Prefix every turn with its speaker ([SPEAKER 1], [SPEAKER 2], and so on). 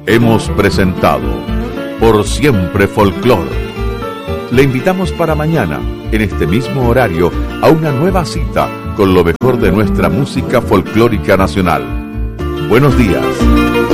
[SPEAKER 1] Hemos presentado Por Siempre Folclor. Le invitamos para mañana, en este mismo horario, a una nueva cita con lo mejor de nuestra música folclórica nacional. Buenos días.